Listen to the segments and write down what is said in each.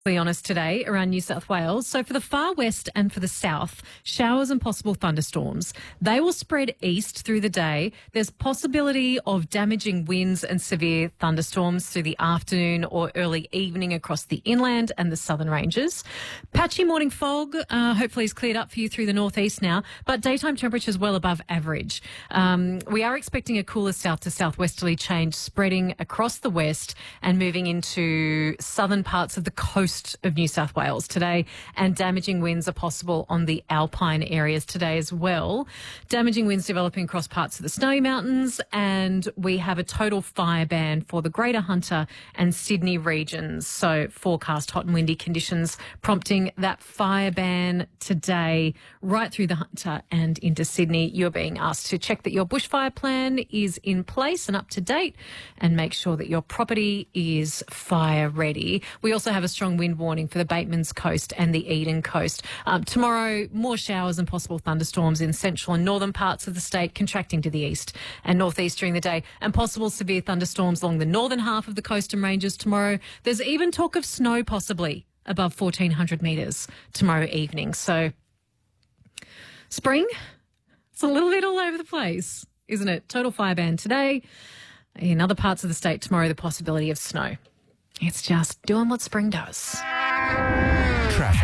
Honest today around New South Wales. So for the far west and for the south, showers and possible thunderstorms. They will spread east through the day. There's possibility of damaging winds and severe thunderstorms through the afternoon or early evening across the inland and the southern ranges. Patchy morning fog hopefully is cleared up for you through the northeast now, but daytime temperatures well above average. We are expecting a cooler south to southwesterly change spreading across the west and moving into southern parts of the coast of New South Wales today, and damaging winds are possible on the alpine areas today as well. Damaging winds developing across parts of the Snowy Mountains, and we have a total fire ban for the Greater Hunter and Sydney regions. So forecast hot and windy conditions prompting that fire ban today right through the Hunter and into Sydney. You're being asked to check that your bushfire plan is in place and up to date, and make sure that your property is fire ready. We also have a strong wind warning for the Batemans Coast and the Eden Coast. Tomorrow, more showers and possible thunderstorms in central and northern parts of the state, contracting to the east and northeast during the day, and possible severe thunderstorms along the northern half of the coast and ranges tomorrow. There's even talk of snow possibly above 1,400 metres tomorrow evening. So spring, it's a little bit all over the place, isn't it? Total fire ban today. In other parts of the state tomorrow, the possibility of snow. It's just doing what spring does. Traffic.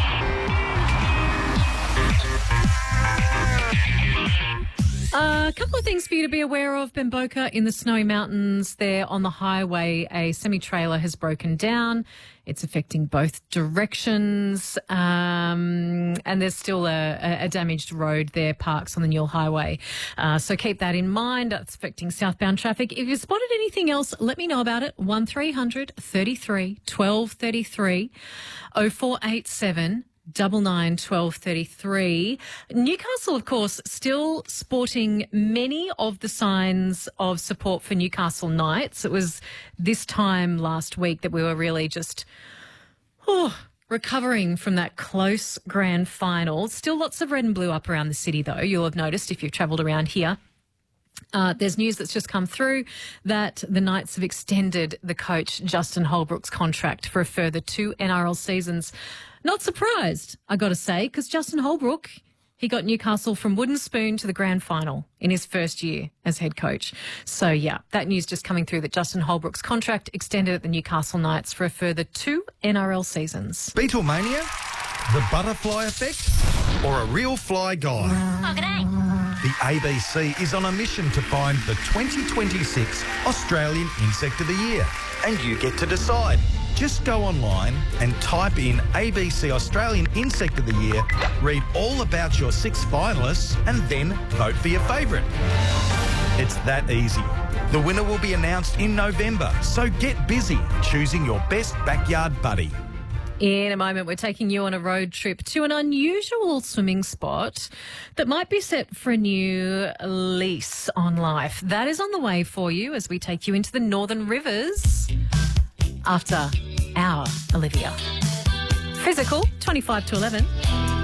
A couple of things for you to be aware of. Benboca in the Snowy Mountains there on the highway, a semi-trailer has broken down. It's affecting both directions, and there's still a damaged road there, Parks on the Newell Highway. So keep that in mind. That's affecting southbound traffic. If you've spotted anything else, let me know about it. 1300 33 1233 0487 991233. Newcastle, of course, still sporting many of the signs of support for Newcastle Knights. It was this time last week that we were really just recovering from that close grand final. Still lots of red and blue up around the city, though. You'll have noticed if you've travelled around here. There's news that's just come through that the Knights have extended the coach Justin Holbrook's contract for a further 2 NRL seasons. Not surprised, I got to say, because Justin Holbrook, he got Newcastle from wooden spoon to the grand final in his first year as head coach. So, yeah, that news just coming through that Justin Holbrook's contract extended at the Newcastle Knights for a further 2 NRL seasons. Beatlemania, the butterfly effect, or a real fly guy? Oh, g'day. The ABC is on a mission to find the 2026 Australian Insect of the Year. And you get to decide. Just go online and type in ABC Australian Insect of the Year, read all about your 6 finalists, and then vote for your favourite. It's that easy. The winner will be announced in November, so get busy choosing your best backyard buddy. In a moment, we're taking you on a road trip to an unusual swimming spot that might be set for a new lease on life. That is on the way for you as we take you into the Northern Rivers after our Olivia. Physical, 25 to 11.